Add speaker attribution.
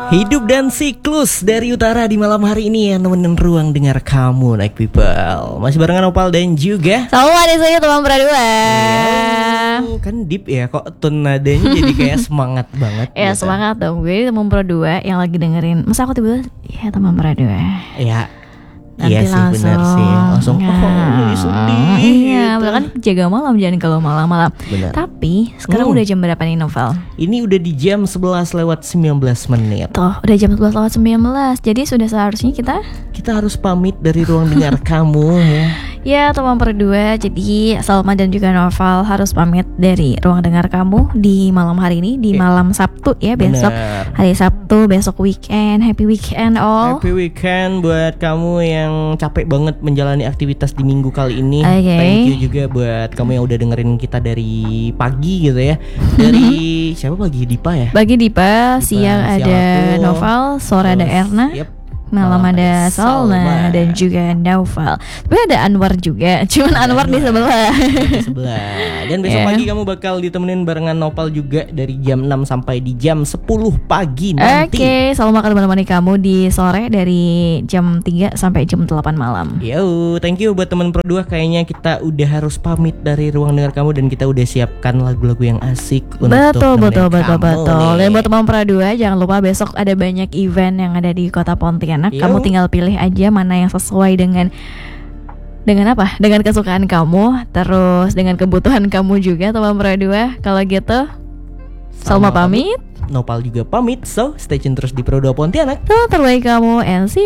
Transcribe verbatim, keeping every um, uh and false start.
Speaker 1: Hidup dan siklus dari utara di malam hari ini yang nemenin ruang dengar kamu, Night People. Masih barengan Opal dan juga
Speaker 2: Sama di saya teman berdua.
Speaker 1: ya, kan deep ya, kok tone nadanya jadi kayak semangat banget.
Speaker 2: Ya
Speaker 1: gitu.
Speaker 2: semangat dong, gue teman berdua yang lagi dengerin. Masa aku tiba-tiba ya teman berdua.
Speaker 1: Ya,
Speaker 2: Nanti
Speaker 1: iya sih
Speaker 2: langsung,
Speaker 1: benar sih. Langsung
Speaker 2: ya.
Speaker 1: oh jadi sedih.
Speaker 2: Iya,
Speaker 1: gitu.
Speaker 2: bahkan jaga malam jangan kalau malam-malam.
Speaker 1: Benar.
Speaker 2: Tapi sekarang
Speaker 1: Hmm.
Speaker 2: udah jam berapa nih Novel?
Speaker 1: Ini udah di jam sebelas lewat sembilan belas menit.
Speaker 2: Tuh, udah jam sebelas lewat sembilan belas. Jadi sudah seharusnya kita
Speaker 1: Kita harus pamit dari ruang dengar kamu ya.
Speaker 2: ya teman berdua. Jadi Salma dan juga Novel harus pamit dari ruang dengar kamu di malam hari ini, di
Speaker 1: Eh,
Speaker 2: malam Sabtu ya, besok
Speaker 1: Benar.
Speaker 2: hari Sabtu, besok weekend. Happy weekend all.
Speaker 1: Happy weekend buat kamu yang capek banget menjalani aktivitas di minggu kali ini.
Speaker 2: Oke.
Speaker 1: Thank you juga buat kamu yang udah dengerin kita dari pagi gitu ya. Dari siapa pagi? Dipa ya?
Speaker 2: Bagi Dipa,
Speaker 1: Dipa,
Speaker 2: siang
Speaker 1: siang
Speaker 2: ada
Speaker 1: aku.
Speaker 2: Novel, sore ada
Speaker 1: Terus,
Speaker 2: Erna,
Speaker 1: yep,
Speaker 2: malam ada Salma dan juga Novel. Tapi ada Anwar juga, cuman
Speaker 1: Ada
Speaker 2: Anwar di
Speaker 1: Anwar.
Speaker 2: sebelah.
Speaker 1: di sebelah. Dan besok
Speaker 2: Ya.
Speaker 1: pagi kamu bakal ditemenin barengan Nopal juga dari jam enam sampai di jam sepuluh pagi nanti.
Speaker 2: Oke, Salma akan menemani kamu di sore dari jam tiga sampai jam delapan malam.
Speaker 1: Yo, thank you buat teman berdua. Kayaknya kita udah harus pamit dari ruang dengar kamu dan kita udah siapkan lagu-lagu yang asik untuk
Speaker 2: Betul,
Speaker 1: nemenin
Speaker 2: betul, betul,
Speaker 1: kamu
Speaker 2: betul.
Speaker 1: nih.
Speaker 2: Dan buat teman Pradua, jangan lupa besok ada banyak event yang ada di Kota Pontianak.
Speaker 1: Yo.
Speaker 2: Kamu tinggal pilih aja mana yang sesuai dengan dengan apa? Dengan kesukaan kamu, terus dengan kebutuhan kamu juga teman Pradua. Kalau gitu, Salma pamit.
Speaker 1: Nopal juga pamit. So, stay tune terus di Pro dua Pontianak.
Speaker 2: Teman terbaik kamu, and see